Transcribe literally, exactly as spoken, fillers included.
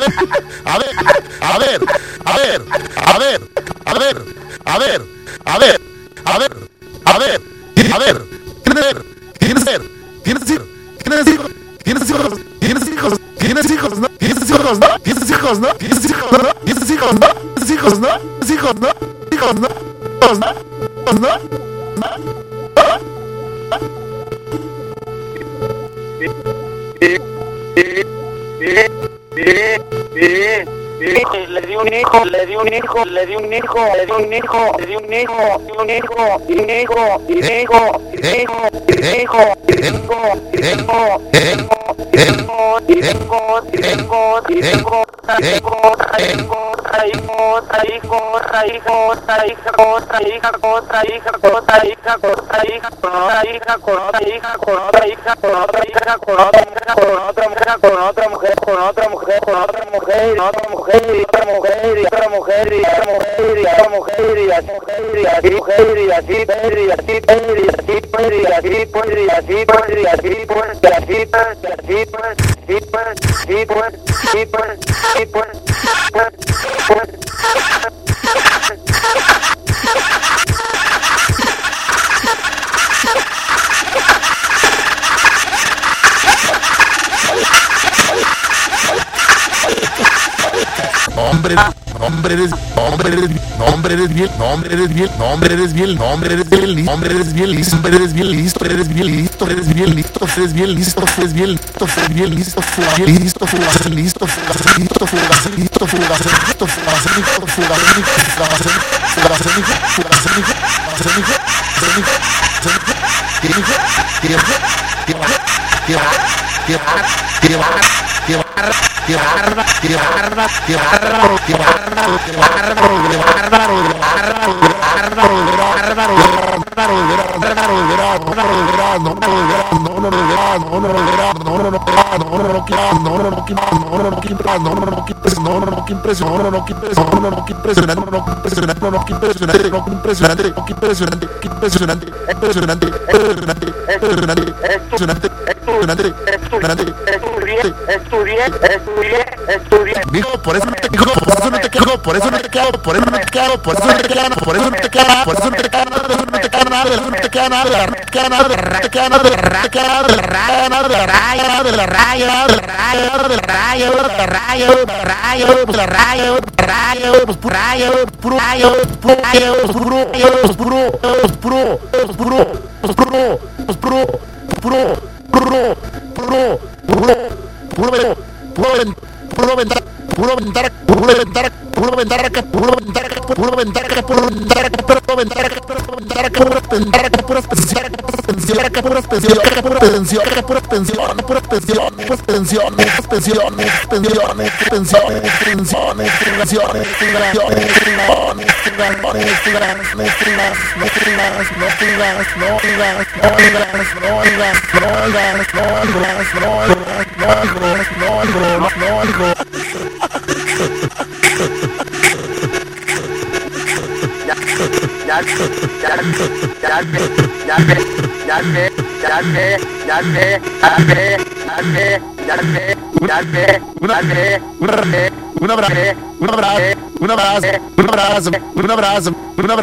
a ver, a ver, a ver, a ver, a ver, a ver, a ver, a ver, a ver, a ver, tienes ser, tienes ser, tienes ser, tienes hijos, tienes hijos, tienes hijos, tienes hijos, ¿no? Tienes hijos, ¿no? Tienes hijos, ¿no? Tienes hijos, ¿no? Tienes hijos, ¿no? Tienes hijos, ¿no? Tienes hijos, ¿no? Hijos, ¿no? Hijos, ¿no? Hijos, ¿no? Le di un hijo, le di un hijo, le di un hijo, le di un hijo, le di un hijo, un hijo, un hijo, un hijo, un hijo, un hijo, otra mujer, con otra mujer, con otra mujer, otra mujer, y otra mujer, y otra mujer, y otra mujer, y otra mujer, y así mujer, y así mujer, y así mujer, y así mujer, y así mujer, y así mujer, y así mujer, y así mujer, y así mujer, y así mujer, sí pues, sí pues, sí pues, sí pues, sí pues, Hombre, hombre eres, hombre eres, hombre eres bien, hombre eres bien, hombre eres bien, hombre eres bien, hombre eres bien listo, hombre eres bien listo, eres bien listo, eres bien listo, eres bien listo, eres bien listo, eres bien listo, fugas, listo, fugas, listo, fugas, listo, fugas, listo, fugas, listo, fugas, listo, fugas, listo, fugas, fugas, hijo, fugas, hijo, fugas, hijo, hijo, hijo, hijo, hijo, hijo, ¡Qué bárbaro! ¡Qué bárbaro! ¡Qué bárbaro! ¡Qué bárbaro! ¡Qué bárbaro! ¡Qué bárbaro! ¡Qué bárbaro! ¡Qué bárbaro! ¡Qué bárbaro! ¡Qué bárbaro! ¡Qué Estudié, estudié, estudié. Digo, por eso no te quedo, por eso no te quedo, por eso no te quedo, por eso no te quedo, por eso no te quedo, por eso no te quedo, por eso no te quedo nada, por eso no te quedo nada, por eso no te quedo nada, no te queda nada, no te queda nada, no te queda nada, de la raya, de la raya, de la raya, de la raya, de la raya, de la raya, de la raya, de la raya, raya, pues puro raya, puro raya, puro raya, puro, puro, puro, puro, puro, puro, puro, puro, puro, puro, puro vero, puro ven, puro ventar, puro ventar, puro ventar, puro ventar, puro ventar, puro ventar, puro ventar, puro ventar, puro ventar, puro ventar, puro pensión, pensión, puro pensión, puro pensión, puro pensión, puro pensión, puro pensión, pensiones, pensiones, pensiones, pensiones, pensiones, pensiones, Ya, ya, ya, ya, ya, ya, ya, ya, ya, ya, ya, ya, ya, ya, un abrazo, un abrazo, un abrazo, un abrazo, un abrazo, un abrazo.